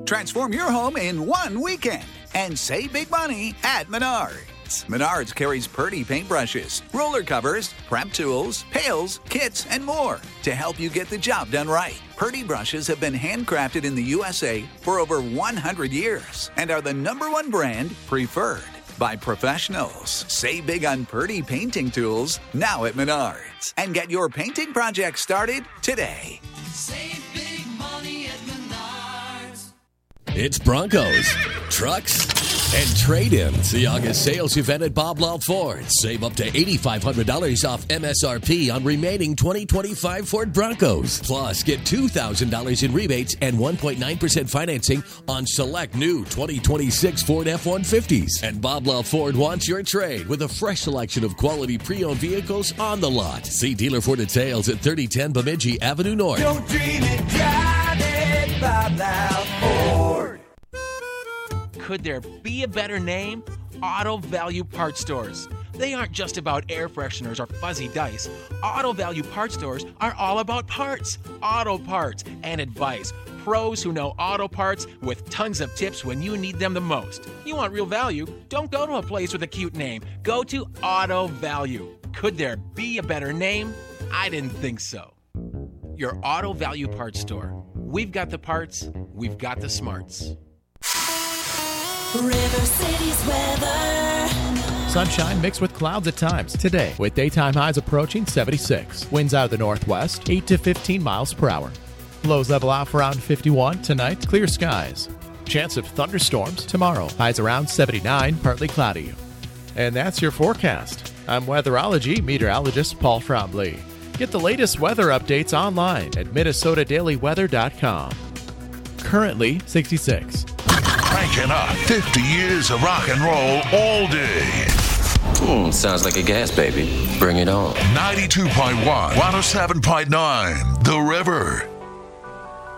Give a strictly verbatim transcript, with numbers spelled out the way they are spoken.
Transform your home in one weekend and save big money at Menards. Menards carries Purdy paintbrushes, roller covers, prep tools, pails, kits, and more to help you get the job done right. Purdy brushes have been handcrafted in the U S A for over one hundred years and are the number one brand preferred by professionals. Save big on Purdy painting tools now at Menards and get your painting project started today. Save big money at Menards. It's Broncos, trucks, and trade-ins. The August sales event at Bob Law Ford. Save up to eight thousand five hundred dollars off M S R P on remaining twenty twenty-five Ford Broncos. Plus, get two thousand dollars in rebates and one point nine percent financing on select new twenty twenty-six Ford F one fifties. And Bob Law Ford wants your trade with a fresh selection of quality pre-owned vehicles on the lot. See dealer for details at thirty ten Bemidji Avenue North. Don't dream it, drive it, Bob Law Ford. Could there be a better name? Auto Value Parts Stores. They aren't just about air fresheners or fuzzy dice. Auto Value Parts Stores are all about parts, auto parts, and advice. Pros who know auto parts with tons of tips when you need them the most. You want real value? Don't go to a place with a cute name. Go to Auto Value. Could there be a better name? I didn't think so. Your Auto Value Parts Store. We've got the parts, we've got the smarts. River City's weather. Sunshine mixed with clouds at times today, with daytime highs approaching seventy-six. Winds out of the northwest, eight to fifteen miles per hour. Lows level off around fifty-one. Tonight, clear skies. Chance of thunderstorms tomorrow. Highs around seventy-nine, partly cloudy. And that's your forecast. I'm weatherology meteorologist Paul Frombley. Get the latest weather updates online at Minnesota Daily Weather dot com. Currently sixty-six. Cranking up fifty years of rock and roll all day. Hmm, sounds like a gas baby. Bring it on. ninety-two point one, one oh seven point nine, The River.